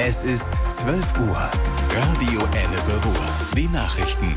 Es ist 12 Uhr. Radio Ennepe Ruhr. Die Nachrichten.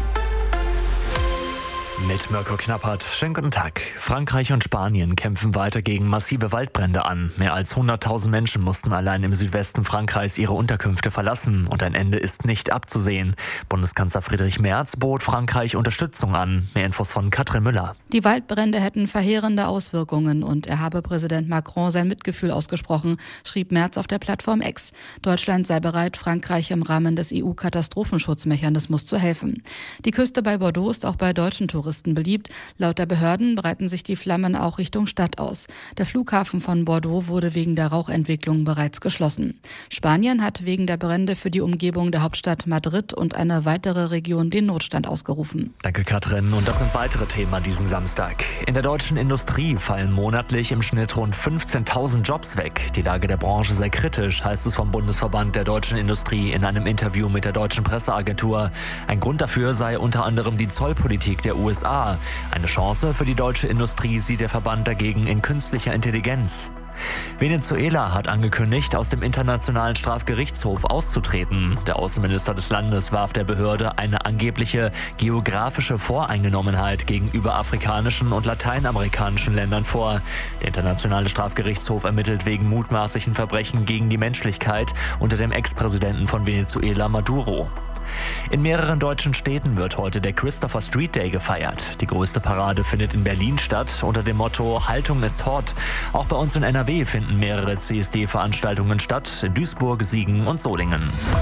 Mit Mirko Knappert. Schönen guten Tag. Frankreich und Spanien kämpfen weiter gegen massive Waldbrände an. Mehr als 100.000 Menschen mussten allein im Südwesten Frankreichs ihre Unterkünfte verlassen und ein Ende ist nicht abzusehen. Bundeskanzler Friedrich Merz bot Frankreich Unterstützung an. Mehr Infos von Katrin Müller. Die Waldbrände hätten verheerende Auswirkungen und er habe Präsident Macron sein Mitgefühl ausgesprochen, schrieb Merz auf der Plattform X. Deutschland sei bereit, Frankreich im Rahmen des EU-Katastrophenschutzmechanismus zu helfen. Die Küste bei Bordeaux ist auch bei deutschen Touristen beliebt. Laut der Behörden breiten sich die Flammen auch Richtung Stadt aus. Der Flughafen von Bordeaux wurde wegen der Rauchentwicklung bereits geschlossen. Spanien hat wegen der Brände für die Umgebung der Hauptstadt Madrid und eine weitere Region den Notstand ausgerufen. Danke, Katrin. Und das sind weitere Themen an diesem Samstag. In der deutschen Industrie fallen monatlich im Schnitt rund 15.000 Jobs weg. Die Lage der Branche sei kritisch, heißt es vom Bundesverband der deutschen Industrie in einem Interview mit der deutschen Presseagentur. Ein Grund dafür sei unter anderem die Zollpolitik der USA. Eine Chance für die deutsche Industrie sieht der Verband dagegen in künstlicher Intelligenz. Venezuela hat angekündigt, aus dem Internationalen Strafgerichtshof auszutreten. Der Außenminister des Landes warf der Behörde eine angebliche geografische Voreingenommenheit gegenüber afrikanischen und lateinamerikanischen Ländern vor. Der Internationale Strafgerichtshof ermittelt wegen mutmaßlichen Verbrechen gegen die Menschlichkeit unter dem Ex-Präsidenten von Venezuela, Maduro. In mehreren deutschen Städten wird heute der Christopher Street Day gefeiert. Die größte Parade findet in Berlin statt unter dem Motto Haltung ist hot. Auch bei uns in NRW finden mehrere CSD-Veranstaltungen statt, in Duisburg, Siegen und Solingen.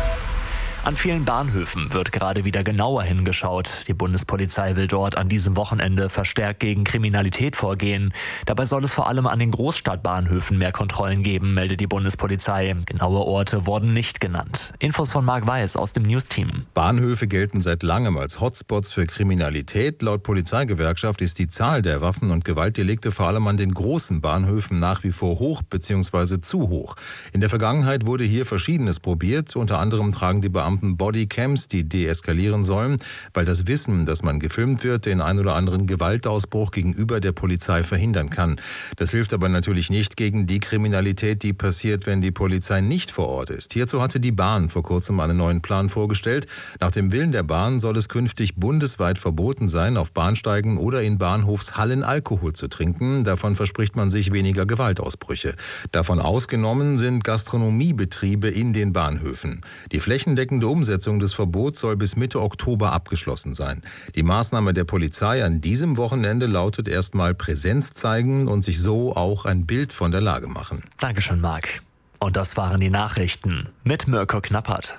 An vielen Bahnhöfen wird gerade wieder genauer hingeschaut. Die Bundespolizei will dort an diesem Wochenende verstärkt gegen Kriminalität vorgehen. Dabei soll es vor allem an den Großstadtbahnhöfen mehr Kontrollen geben, meldet die Bundespolizei. Genaue Orte wurden nicht genannt. Infos von Marc Weiß aus dem News-Team. Bahnhöfe gelten seit langem als Hotspots für Kriminalität. Laut Polizeigewerkschaft ist die Zahl der Waffen- und Gewaltdelikte vor allem an den großen Bahnhöfen nach wie vor hoch bzw. zu hoch. In der Vergangenheit wurde hier Verschiedenes probiert. Unter anderem tragen die Beamten Bodycams, die deeskalieren sollen, weil das Wissen, dass man gefilmt wird, den ein oder anderen Gewaltausbruch gegenüber der Polizei verhindern kann. Das hilft aber natürlich nicht gegen die Kriminalität, die passiert, wenn die Polizei nicht vor Ort ist. Hierzu hatte die Bahn vor kurzem einen neuen Plan vorgestellt. Nach dem Willen der Bahn soll es künftig bundesweit verboten sein, auf Bahnsteigen oder in Bahnhofshallen Alkohol zu trinken. Davon verspricht man sich weniger Gewaltausbrüche. Davon ausgenommen sind Gastronomiebetriebe in den Bahnhöfen. Die flächendeckende Umsetzung des Verbots soll bis Mitte Oktober abgeschlossen sein. Die Maßnahme der Polizei an diesem Wochenende lautet erstmal Präsenz zeigen und sich so auch ein Bild von der Lage machen. Dankeschön, Marc. Und das waren die Nachrichten mit Mirko Knappert.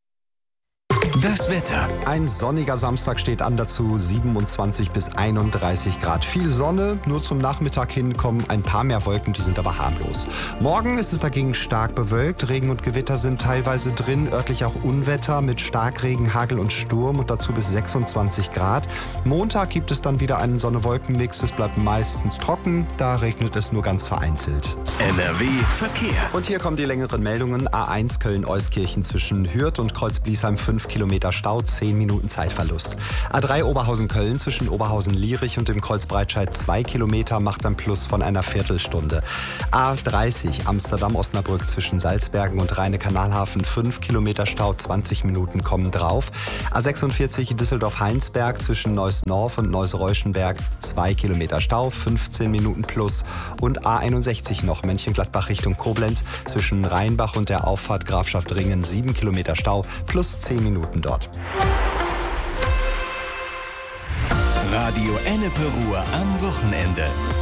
Das Wetter. Ein sonniger Samstag steht an, dazu 27 bis 31 Grad. Viel Sonne, nur zum Nachmittag hin kommen ein paar mehr Wolken, die sind aber harmlos. Morgen ist es dagegen stark bewölkt, Regen und Gewitter sind teilweise drin, örtlich auch Unwetter mit Starkregen, Hagel und Sturm und dazu bis 26 Grad. Montag gibt es dann wieder einen Sonne-Wolken-Mix, es bleibt meistens trocken, da regnet es nur ganz vereinzelt. NRW Verkehr. Und hier kommen die längeren Meldungen. A1 Köln-Euskirchen zwischen Hürth und Kreuzbliesheim 5 Kilometer Stau, 10 Minuten Zeitverlust. A3 Oberhausen-Köln zwischen Oberhausen-Lierich und dem Kreuz Breitscheid 2 Kilometer macht ein Plus von einer Viertelstunde. A30 Amsterdam-Osnabrück zwischen Salzbergen und Rheine-Kanalhafen 5 Kilometer Stau, 20 Minuten kommen drauf. A46 Düsseldorf-Heinsberg zwischen Neuss-Norf und Neuss-Reuschenberg 2 Kilometer Stau, 15 Minuten plus. Und A61 noch Mönchengladbach Richtung Koblenz zwischen Rheinbach und der Auffahrt Grafschaft Ringen 7 Kilometer Stau plus 10 Minuten dort. Radio Ennepe Ruhr am Wochenende.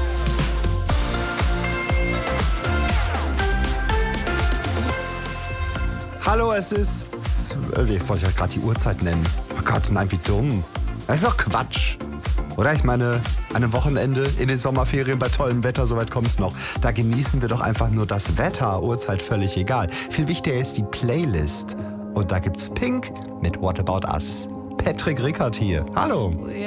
Hallo, es ist... Jetzt wollte ich euch gerade die Uhrzeit nennen. Oh Gott, nein, wie dumm. Das ist doch Quatsch. Oder? Ich meine, an einem Wochenende in den Sommerferien bei tollem Wetter, soweit kommt es noch. Da genießen wir doch einfach nur das Wetter. Uhrzeit völlig egal. Viel wichtiger ist die Playlist. Und da gibt's Pink mit What About Us. Patrick Rickard hier. Hallo.